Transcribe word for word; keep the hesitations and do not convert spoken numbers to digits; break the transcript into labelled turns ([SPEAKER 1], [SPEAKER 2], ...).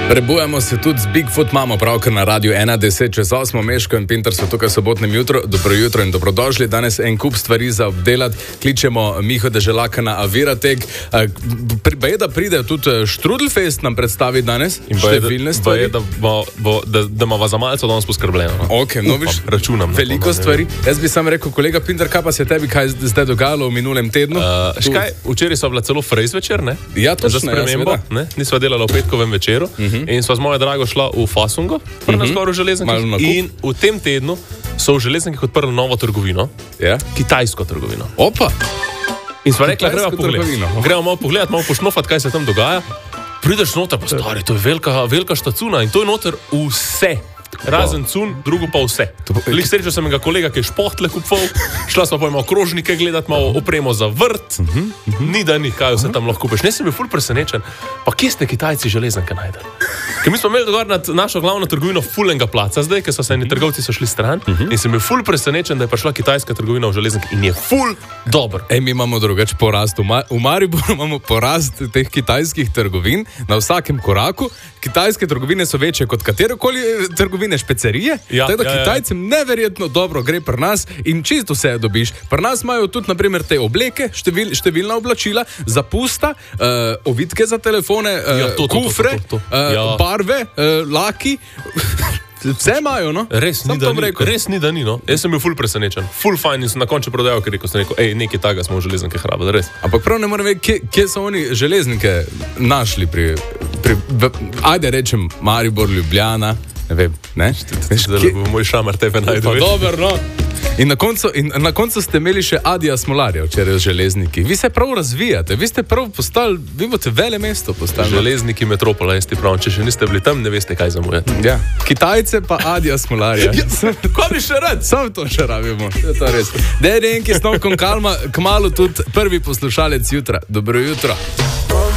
[SPEAKER 1] Prebujamo se tudi z Bigfoot, imamo pravkar na radiju ena deset čez osmo, Meško in Pinter so tukaj sobotnem jutro. Dobro jutro in dobrodošli. Danes en kup stvari za obdelati. Kličemo Miho Deželaka na Aviratek. Baje, da pride tudi Štrudelfest nam predstavi danes.
[SPEAKER 2] In številne stvari. Da, bo, bo, da, da ima za malce danes poskrbljeno. No?
[SPEAKER 1] Ok, no viš,
[SPEAKER 2] računam.
[SPEAKER 1] Veliko to, stvari. Jaz bi sam rekel, kolega Pinter, kaj pa se tebi kaj zdaj dogajalo v minulem tednu?
[SPEAKER 2] Uh, škaj, včeraj so bila celo frejz večer, ne?
[SPEAKER 1] Ja, točno,
[SPEAKER 2] za spremembo,
[SPEAKER 1] ja,
[SPEAKER 2] ne? Nisva delala v petkovem večeru. Uh-huh. In sva z mojo drago šla v Fasungo, pri nas gor v Železnikih. In v tem tednu so v Železnikih odprli novo trgovino,
[SPEAKER 1] yeah.
[SPEAKER 2] kitajsko trgovino.
[SPEAKER 1] Opa!
[SPEAKER 2] In sva rekla, gremo pogledati, gremo malo pogledati, malo pošnofati, kaj se tam dogaja. Prideš noter, pa stari, to je velika, velika štacuna in to je noter vse. Razen cun, drugo pa vse. Lih srečal sem enega kolega, ki je špohtle kupoval, šla smo pa imamo krožnike gledati, malo opremo za vrt, uh-huh, uh-huh. ni da ni, kaj vse tam lahko kupeš. Ne sem bil ful presenečen, pa kje ste Kitajci železnike najdeli? Ker mi smo imeli dogor nad našo glavno trgovino fulenga placa zdaj, ker so se eni trgovci so šli stran uh-huh. in sem bil ful presenečen, da je prišla kitajska trgovina v Železnik in je ful dober.
[SPEAKER 1] Ej, mi imamo drugač porast. V, Ma- v Mariboru imamo porast teh kitajskih trgovin na vsakem koraku. Kitajske trgovine so večje kot katerokoli trgovine, špecerije. Ja, tako da ja, Kitajcem ja. neverjetno dobro gre pri nas in čisto vse dobiš. Pri nas imajo tudi, na primer, te obleke, števil, številna oblačila, zapusta, uh, ovitke za telefone, uh, ja, to, to, kufre, to, to, to, to. Uh, ja. barve, uh, laki. Vse imajo, no?
[SPEAKER 2] Res ni, da ni, res ni, da ni, no? Jaz sem bil ful presenečen. Ful fajn in sem na koncu prodajal, ker rekel sem rekel, ej, nekaj taga smo v Železnike hrabili, res.
[SPEAKER 1] Ampak prav ne morem vedeti, kje, kje so oni železnike našli pri, pri v, ajde rečem, Maribor, Ljubljana, ne vem, ne?
[SPEAKER 2] Zdaj bo moj šamar tebe najdu.
[SPEAKER 1] Pa dober, no? In na, koncu, in na koncu ste imeli še Adija Smolarja včeraj v Železniki. Vi se prav razvijate, vi ste prav postali, vi boste vele mesto postali.
[SPEAKER 2] Železniki metropola, jaz ti pravim, če še niste bili tam, ne veste, kaj zamujete.
[SPEAKER 1] Ja, Kitajce pa Adija Smolarja.
[SPEAKER 2] Ja, ko bi še rad?
[SPEAKER 1] Sam to še rabimo, je to res. Dej, Renki, s Novkom Kalma, kmalu tudi prvi poslušalec jutra. Dobro jutro.